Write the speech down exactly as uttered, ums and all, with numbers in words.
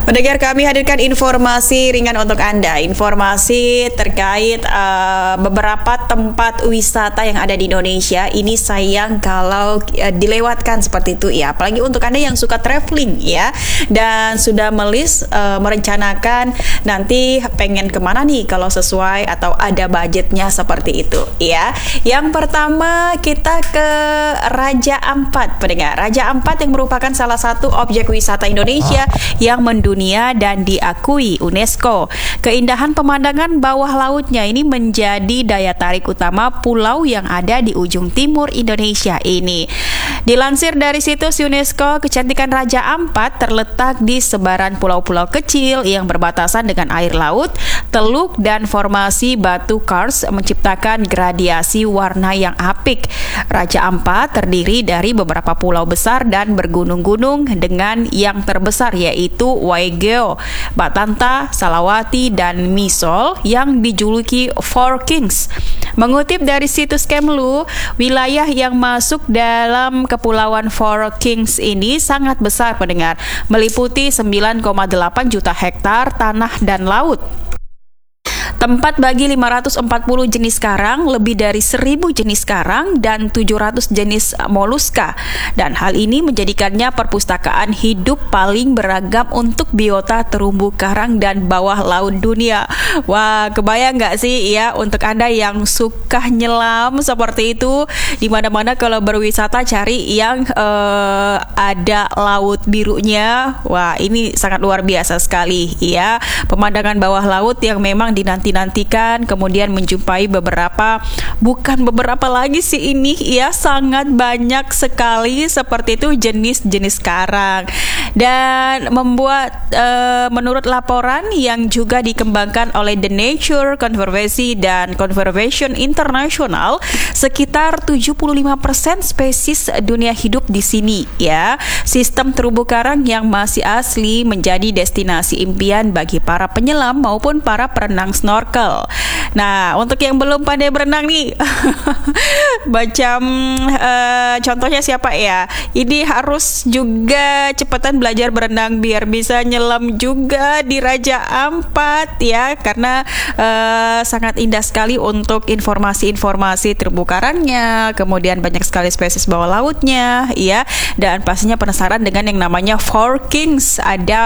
Pendengar, kami hadirkan informasi ringan untuk Anda. Informasi terkait uh, beberapa tempat wisata yang ada di Indonesia. Ini sayang kalau uh, dilewatkan seperti itu ya. Apalagi untuk Anda yang suka traveling ya. Dan sudah melis uh, merencanakan nanti pengen kemana nih kalau sesuai atau ada budgetnya seperti itu ya. Yang pertama kita ke Raja Ampat, pendengar. Raja Ampat yang merupakan salah satu objek wisata Indonesia yang mendunia dan diakui UNESCO. Keindahan pemandangan bawah lautnya ini menjadi daya tarik utama pulau yang ada di ujung timur Indonesia ini. Dilansir dari situs UNESCO, kecantikan Raja Ampat terletak di sebaran pulau-pulau kecil yang berbatasan dengan air laut, teluk dan formasi batu kars menciptakan gradiasi warna yang apik. Raja Ampat terdiri dari beberapa pulau besar dan bergunung-gunung dengan yang terbesar yaitu Waigeo, Batanta, Salawati, dan Misol yang dijuluki Four Kings. Mengutip dari situs Kemlu, wilayah yang masuk dalam Kepulauan Four Kings ini sangat besar, pendengar, meliputi sembilan koma delapan juta hektar tanah dan laut. Tempat bagi lima ratus empat puluh jenis karang, lebih dari seribu jenis karang, dan tujuh ratus jenis moluska. Dan hal ini menjadikannya perpustakaan hidup paling beragam untuk biota terumbu karang dan bawah laut dunia. Wah, kebayang nggak sih ya untuk Anda yang suka nyelam seperti itu? Di mana-mana kalau berwisata cari yang uh, ada laut birunya. Wah, ini sangat luar biasa sekali ya. Pemandangan bawah laut yang memang dinanti nantikan, kemudian menjumpai beberapa, bukan beberapa lagi sih ini ya, sangat banyak sekali seperti itu jenis-jenis karang. Dan membuat uh, menurut laporan yang juga dikembangkan oleh The Nature Conservancy dan Conservation International, sekitar tujuh puluh lima persen spesies dunia hidup di sini ya. Sistem terumbu karang yang masih asli menjadi destinasi impian bagi para penyelam maupun para perenang snorkel. Nah, untuk yang belum pandai berenang nih, macam uh, contohnya siapa ya? Ini harus juga cepetan belajar berenang biar bisa nyelam juga di Raja Ampat ya, karena uh, sangat indah sekali untuk informasi-informasi terumbu karangnya, kemudian banyak sekali spesies bawah lautnya ya, dan pastinya penasaran dengan yang namanya Four Kings. Ada